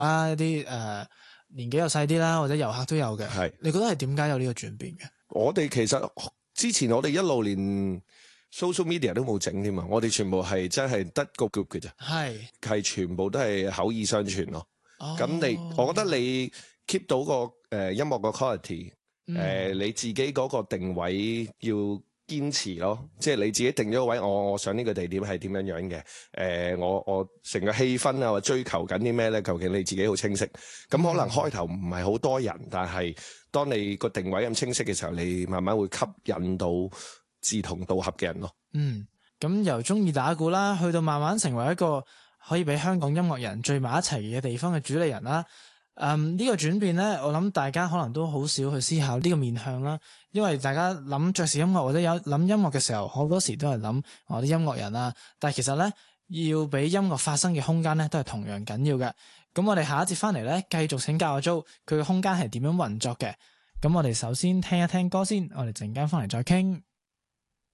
一啲年紀又細啲啦，或者遊客都有嘅。 係， 你覺得係點解有呢個轉變嘅？ 我哋其實之前我哋一路連 social media 都冇整添啊，我哋全部係真係得個 group 嘅啫，係全部都係口耳相傳咯。咁我覺得你 keep 到個音樂個 quality，你自己嗰個定位要堅持咯，即係你自己定咗個位，我想呢個地點係點樣樣嘅，我成個氣氛啊，或追求緊啲咩咧？究竟你自己好清晰。咁可能開頭唔係好多人，但係當你個定位咁清晰嘅時候，你慢慢會吸引到志同道合嘅人咯。 咁由中意打鼓啦，去到慢慢成為一個可以俾香港音樂人聚埋一齊嘅地方嘅主理人啦。呢個轉變咧，我諗大家可能都好少去思考呢個面向啦，因為大家諗爵士音樂或者有諗音樂嘅時候，好多時都係諗我啲音樂人啊，但係其實咧要俾音樂發生嘅空間咧，都係同樣緊要嘅。咁我哋下一節翻嚟咧，繼續請教阿 Jo，佢嘅空間係點樣運作嘅？咁我哋首先聽一聽歌先，我哋陣間翻嚟再傾。